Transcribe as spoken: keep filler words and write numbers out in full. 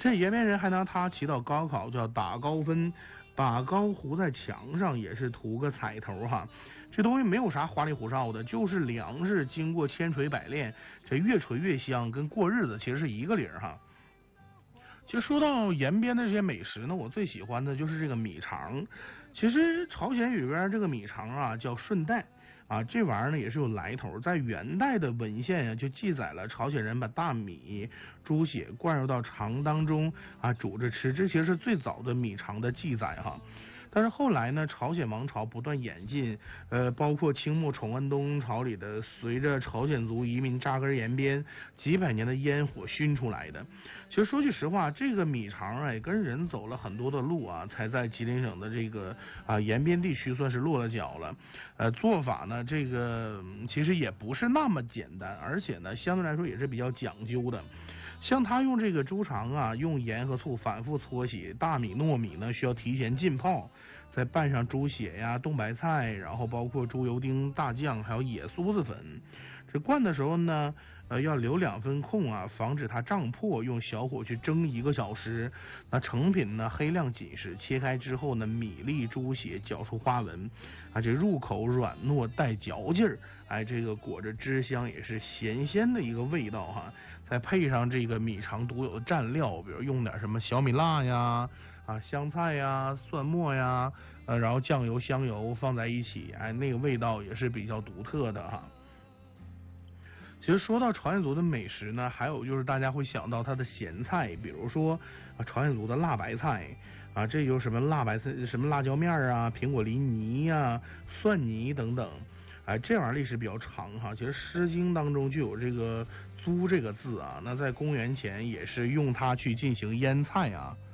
这延边人还拿它起到高考，叫打高分，把高糊在墙上也是图个彩头哈。这东西没有啥花里胡哨的，就是粮食经过千锤百炼，这越锤越香，跟过日子其实是一个理儿哈。其实说到延边的这些美食呢，我最喜欢的就是这个米肠。其实朝鲜语边这个米肠啊叫顺带啊，这玩意儿呢也是有来头，在元代的文献呀、啊、就记载了朝鲜人把大米、猪血灌入到肠当中啊煮着吃，这其实是最早的米肠的记载哈。但是后来呢，朝鲜王朝不断演进，呃，包括清末崇安东朝里的，随着朝鲜族移民扎根延边，几百年的烟火熏出来的。其实说句实话，这个米肠哎，跟人走了很多的路啊，才在吉林省的这个啊延边地区算是落了脚了。呃，做法呢，这个其实也不是那么简单，而且呢，相对来说也是比较讲究的。像他用这个猪肠啊，用盐和醋反复搓洗，大米、糯米呢需要提前浸泡，再拌上猪血呀、冻白菜，然后包括猪油丁、大酱，还有野酥子粉。这灌的时候呢，呃，要留两分空啊，防止它胀破，用小火去蒸一个小时。那成品呢，黑亮紧实，切开之后呢，米粒、猪血搅出花纹，啊，这入口软糯带嚼劲儿，哎，这个裹着汁香也是咸鲜的一个味道哈。再配上这个米肠独有的蘸料，比如用点什么小米辣呀、啊香菜呀、蒜末呀，呃，然后酱油、香油放在一起，哎，那个味道也是比较独特的哈。其实说到朝鲜族的美食呢，还有就是大家会想到它的咸菜，比如说啊朝鲜族的辣白菜啊，这有什么辣白菜、什么辣椒面啊、苹果梨泥呀、啊、蒜泥等等。哎，这玩意儿历史比较长哈。其实《诗经》当中就有这个“租”这个字啊，那在公元前也是用它去进行腌菜啊。